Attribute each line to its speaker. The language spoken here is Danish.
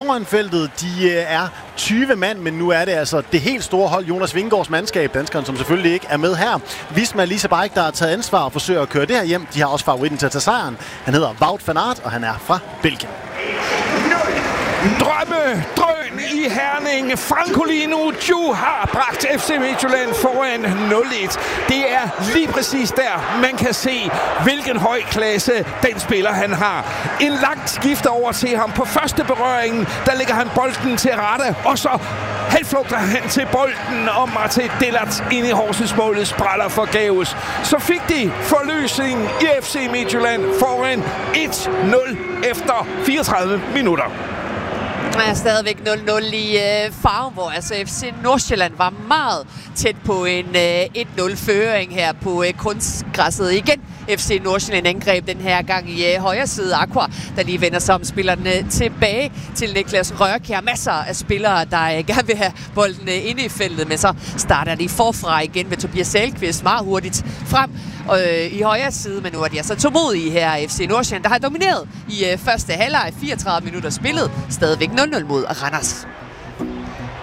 Speaker 1: foran feltet. De er 20 mand, men nu er det altså det helt store hold, Jonas Vingegaards mandskab, danskeren, som selvfølgelig ikke er med her. Visma Lease Bike, der har taget ansvar og forsøger at køre det her hjem. De har også favoritten til at tage sejren. Han hedder Wout van Aert, og han er fra Belgien.
Speaker 2: Drøn i Herning. Francolino Ju har bragt FC Midtjylland foran 0-1. Det er lige præcis der, man kan se, hvilken høj klasse den spiller han har. En langt skift over til ham. På første berøring, der lægger han bolden til rette, og så halvflugter han til bolden, og Martin Dillert ind i Horsens-målet spræller forgæves. Så fik de forløsning i FC Midtjylland foran 1-0 efter 34 minutter.
Speaker 3: Der er stadigvæk 0-0 i Farum, hvor altså FC Nordsjælland var meget tæt på en 1-0-føring her på kunstgræsset. Igen FC Nordsjælland angreb den her gang i højre side. Aqua, der lige vender sig om spillerne tilbage til Niklas Rørkjær. Masser af spillere, der gerne vil have bolden inde i feltet, men så starter de forfra igen med Tobias Salkvist meget hurtigt frem i højre side, men nu er de altså tålmodige her FC Nordsjælland, der har domineret i første halvleg, 34 minutter spillet, stadigvæk 0-0 mod Randers.